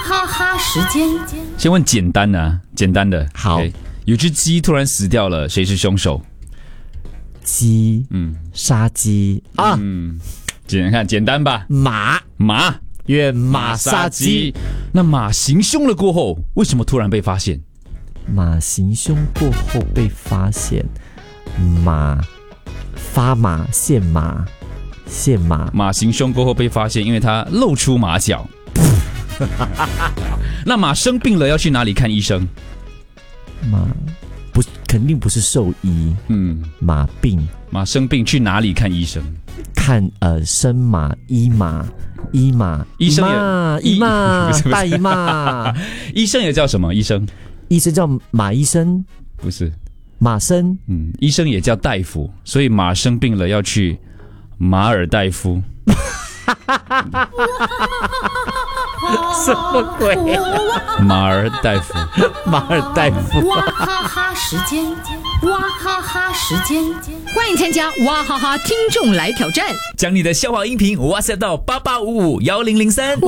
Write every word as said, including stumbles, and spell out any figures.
哈哈时间， 先问简单的、啊，简单的。 好， okay, 有只鸡突然死掉了，谁是凶手？ 鸡， 嗯， 杀鸡啊， 嗯，简看简单吧？ 马， 马， 愿马杀鸡。 那马行凶了过后，为什么突然被发现？ 马行凶过后被发现，马发马现马现马。 马行凶过后被发现，因为他露出马脚。那马生病了要去哪里看医生？ 马不肯定不是兽医， 嗯， 马病。 马生病去哪里看医生？ 看呃生马医马医马医生也姨妈大姨妈。 医生也叫什么医生？ 医生叫马医生， 不是马生。 嗯，医生也叫大夫，所以马生病了要去马尔代夫。 什么鬼？ 马尔代夫， 马尔代夫。 哇哈哈时间，哇哈哈时间， 欢迎参加哇哈哈听众来挑战， 将你的笑话音频 WhatsApp 到八八五五一零零三。